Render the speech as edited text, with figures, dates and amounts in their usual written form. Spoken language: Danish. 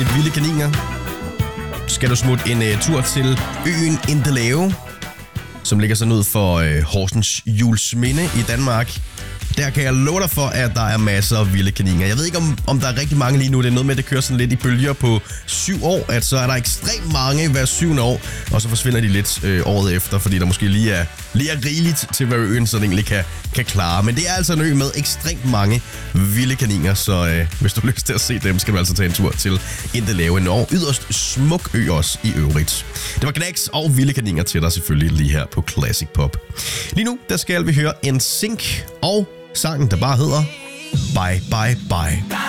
Vilde kaniner. Skal du smutte en tur til øen Endelave, som ligger sådan ud for Horsens Juelsminde i Danmark. Der kan jeg love dig for, at der er masser af vilde kaniner. Jeg ved ikke, om der er rigtig mange lige nu. Det er noget med, at det kører sådan lidt i bølger på 7 år. At så er der ekstremt mange hver 7. år, og så forsvinder de lidt året efter, fordi der måske lige er rigeligt til, hvad øen sådan egentlig kan klare. Men det er altså en ø med ekstremt mange vilde kaniner, så hvis du har lyst til at se dem, skal du altså tage en tur til Endelave. En yderst smuk ø også i øvrigt. Det var Knacks og vilde kaniner til dig selvfølgelig lige her på Classic Pop. Lige nu, der skal vi høre NSYNC og sangen, der bare hedder Bye Bye Bye.